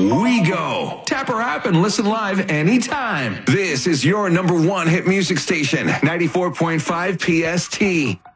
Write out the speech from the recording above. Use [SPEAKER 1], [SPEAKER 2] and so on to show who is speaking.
[SPEAKER 1] we go. Tap our app and listen live anytime. This is your number one hit music station, 94.5 PST.